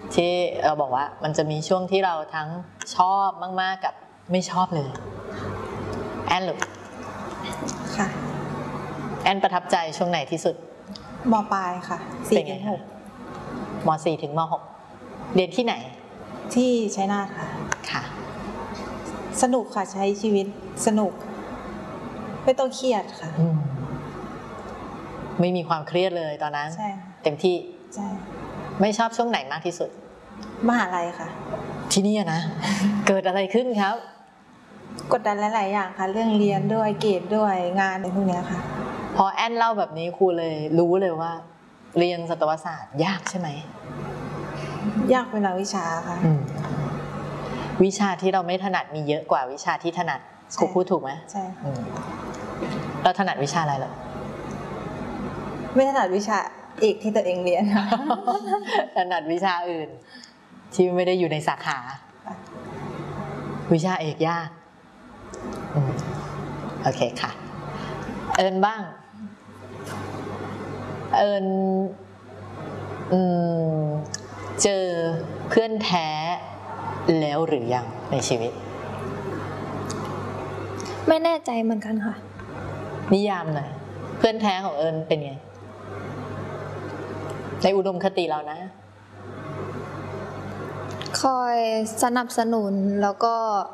ที่เราบอกว่ามันจะมีช่วงที่เราทั้งชอบมากๆกับไม่ชอบเลยแอนลูกค่ะแอนประทับใจช่วงไหนที่สุดม.ปลายค่ะ4 ถึง 6 ม.4 ถึงม.6เรียนที่ไหนที่ชัยนาทค่ะค่ะสนุกค่ะใช้ชีวิตสนุกไม่ต้องเครียดค่ะไม่มีความเครียดเลยตอนนั้นใช่เต็มที่ใช่ไม่ชอบช่วงไหนมากที่สุดมหาลัยค่ะที่นี่นะ เกิดอะไรขึ้นครับกดดันหลายๆอย่างค่ะเรื่องเรียนด้วยเกรดด้วยงานอะไรพวกนี้ค่ะพอแอนเล่าแบบนี้ครูเลยรู้เลยว่าเรียนสัตวศาสตร์ยากใช่ไหมยากเป็นหลายวิชาค่ะวิชาที่เราไม่ถนัดมีเยอะกว่าวิชาที่ถนัดครูพูดถูกไหมใช่เราถนัดวิชาอะไรหรอไม่ถนัดวิชาเอกที่ตัวเองเรียนค่ะถนัดวิชาอื่นที่ไม่ได้อยู่ในสาขาวิชาเอกยากโอเคค่ะเอิญบ้างเอิญเจอเพื่อนแท้แล้วหรือยังในชีวิตไม่แน่ใจเหมือนกันค่ะนิยามหน่อยเพื่อนแท้ของเอิญเป็นไงในอุดมคติเรานะคอยสนับสนุนแล้วก็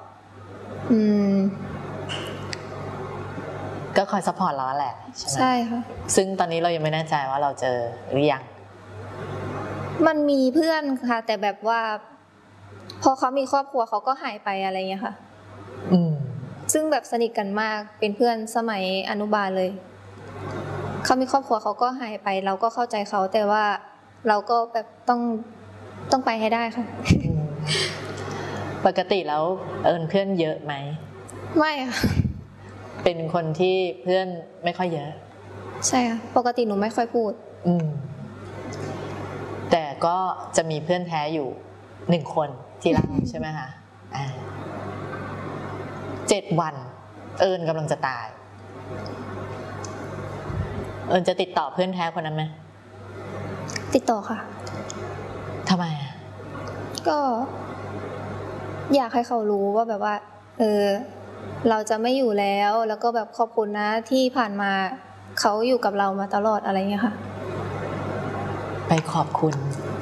ก็คอยซัพพอร์ตเราแหละใช่ค่ะซึ่งตอนนี้เรายังไม่แน่ใจว่าเราเจอหรือยังมันมีเพื่อนค่ะแต่แบบว่าพอเขามีครอบครัวเขาก็หายไปอะไรเงี้ยค่ะซึ่งแบบสนิทกันมากเป็นเพื่อนสมัยอนุบาลเลยเขามีครอบครัวเขาก็หายไปเราก็เข้าใจเขาแต่ว่าเราก็แบบต้องไปให้ได้ค่ะปกติแล้วเอิญเพื่อนเยอะไหมไม่ค่ะเป็นคนที่เพื่อนไม่ค่อยเยอะใช่ค่ะปกติหนูไม่ค่อยพูดแต่ก็จะมีเพื่อนแท้อยู่1 คนที่เล่าใช่ไหมคะ7 วันเอิญกำลังจะตายเอิญจะติดต่อเพื่อนแท้คนนั้นไหมติดต่อค่ะทำไมก็อยากให้เขารู้ว่าแบบว่าเราจะไม่อยู่แล้วก็แบบขอบคุณนะที่ผ่านมาเขาอยู่กับเรามาตลอดอะไรเงี้ยค่ะไปขอบคุณ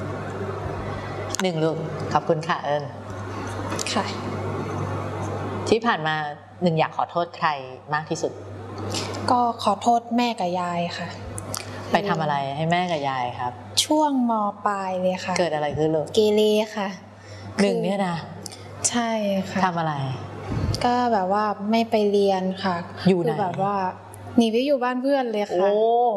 1 ลูกขอบคุณค่ะเอิญค่ะที่ผ่านมาอยากขอโทษใครมากที่สุดก็ขอโทษแม่กับยายค่ะไปทำอะไรให้แม่กับยายครับช่วงม.ปลายเลยค่ะเกิดอะไรขึ้นลูกเกเรค่ะ 1เนี่ยนะใช่ค่ะทำอะไรก็แบบว่าไม่ไปเรียนค่ะอยู่ไหนแบบว่าหนีไปอยู่บ้านเพื่อนเลยค่ะ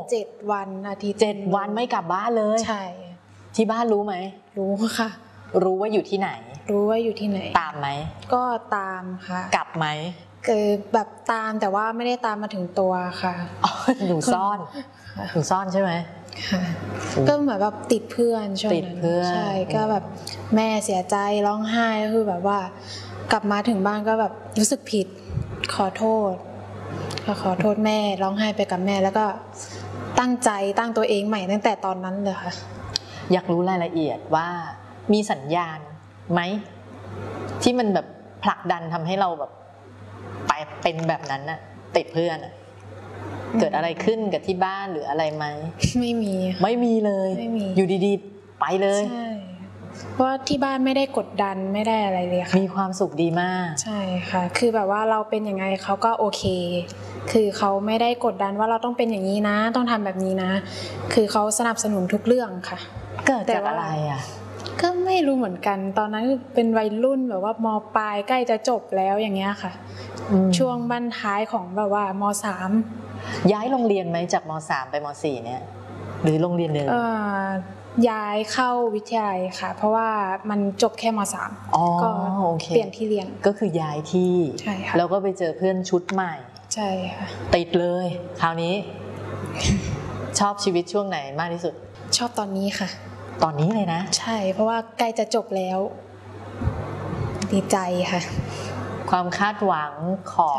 7 วันอาทิตย์ 7 วันไม่กลับบ้านเลยใช่ที่บ้านรู้ไหมรู้ค่ะรู้ว่าอยู่ที่ไหนรู้ว่าอยู่ที่ไหนตามไหมก็ตามค่ะกลับไหมแบบตามแต่ว่าไม่ได้ตามมาถึงตัวค่ะหนูซ่อนใช่ไหมค่ะก็เหมือนแบบติดเพื่อนช่วงนั้นติดเพื่อนใช่ก็แบบแม่เสียใจร้องไห้ก็คือแบบว่ากลับมาถึงบ้านก็แบบรู้สึกผิดขอโทษแม่ร้องไห้ไปกับแม่แล้วก็ตั้งตัวเองใหม่ตั้งแต่ตอนนั้นเลยค่ะอยากรู้รายละเอียดว่ามีสัญญาณไหมที่มันแบบผลักดันทำให้เราแบบไปเป็นแบบนั้นน่ะติดเพื่อนเกิดอะไรขึ้นกับที่บ้านหรืออะไรไหมไม่มีเลยอยู่ดีๆไปเลยใช่เพราะที่บ้านไม่ได้กดดันไม่ได้อะไรเลยค่ะมีความสุขดีมากใช่ค่ะคือแบบว่าเราเป็นยังไงเขาก็โอเคคือเขาไม่ได้กดดันว่าเราต้องเป็นอย่างนี้นะต้องทำแบบนี้นะคือเขาสนับสนุนทุกเรื่องค่ะเกิดจากอะไรก็ไม่รู้เหมือนกันตอนนั้นเป็นวัยรุ่นแบบว่าม.ปลายใกล้จะจบแล้วอย่างเงี้ยค่ะช่วงบั้นท้ายของแบบว่าม.3 ย้ายโรงเรียนไหมจากม.3 ไปม.4 เนี่ยหรือโรงเรียนเดิมย้ายเข้าวิทยาลัยค่ะเพราะว่ามันจบแค่ม.3 ก็เปลี่ยนที่เรียนก็คือย้ายที่ใช่ค่ะแล้วก็ไปเจอเพื่อนชุดใหม่ใช่ค่ะติดเลยคราวนี้ชอบชีวิตช่วงไหนมากที่สุดชอบตอนนี้ค่ะตอนนี้เลยนะใช่เพราะว่าใกล้จะจบแล้วดีใจค่ะความคาดหวังของ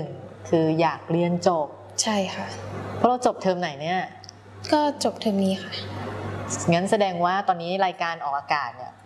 1คืออยากเรียนจบใช่ค่ะเพราะเราจบเทอมไหนเนี่ยก็จบเทอมนี้ค่ะงั้นแสดงว่าตอนนี้รายการออกอากาศเนี่ย